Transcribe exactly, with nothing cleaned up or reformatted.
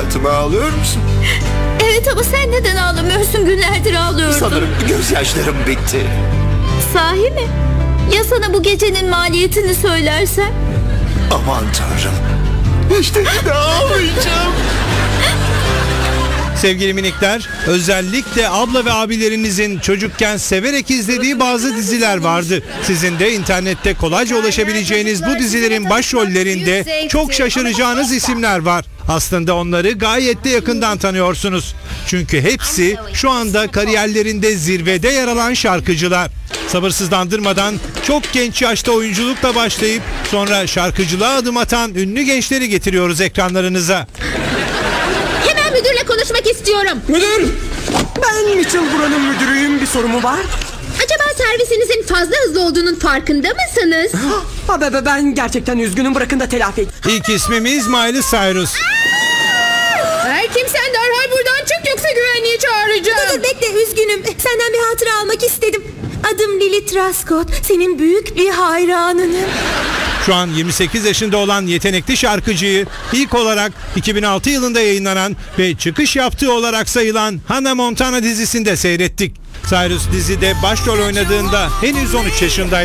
hayatıma, ağlıyor musun? Evet ama sen neden ağlamıyorsun? Günlerdir ağlıyordun. Sanırım gözyaşlarım bitti. Sahi mi? Ya sana bu gecenin maliyetini söylersem? Aman tanrım. İşte yine ağlayacağım. Sevgili minikler, özellikle abla ve abilerinizin çocukken severek izlediği bazı diziler vardı. Sizin de internette kolayca ulaşabileceğiniz bu dizilerin başrollerinde çok şaşıracağınız isimler var. Aslında onları gayet de yakından tanıyorsunuz. Çünkü hepsi şu anda kariyerlerinde zirvede yer alan şarkıcılar. Sabırsızlandırmadan çok genç yaşta oyunculukla başlayıp sonra şarkıcılığa adım atan ünlü gençleri getiriyoruz ekranlarınıza. Hemen müdürle konuşmak istiyorum. Müdür! Ben Mitchell buranın müdürüyüm. Bir soru mu var? Acaba servisinizin fazla hızlı olduğunun farkında mısınız? Ha, be- be- ben gerçekten üzgünüm. Bırakın da telafi et. İlk ismimiz Miley Cyrus. Her kimsen derhal buradan çık yoksa güvenliği çağıracağım. Dur bekle, üzgünüm. Senden bir hatıra almak istedim. Adım Lily Truscott. Senin büyük bir hayranınım. Şu an yirmi sekiz yaşında olan yetenekli şarkıcıyı ilk olarak iki bin altı yılında yayınlanan ve çıkış yaptığı olarak sayılan Hannah Montana dizisinde seyrettik. Cyrus dizide başrol oynadığında henüz on üç yaşındaydı.